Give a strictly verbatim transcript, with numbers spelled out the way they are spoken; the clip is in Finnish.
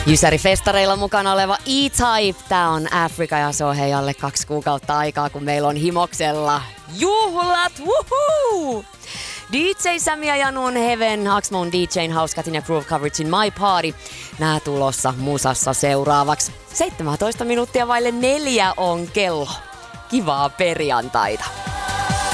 Jysäri festareilla mukana oleva E-Type. Tää on Afrika ja se on hei alle kaksi kuukautta aikaa, kun meillä on Himoksella juhlat. Woohoo! D J Sami ja Janun Heaven, Axmon D J:n Hauskatin ja Groove Coveragein My Party. Nää tulossa musassa seuraavaksi. seitsemäntoista minuuttia vaille neljä on kello. Kivaa perjantaita.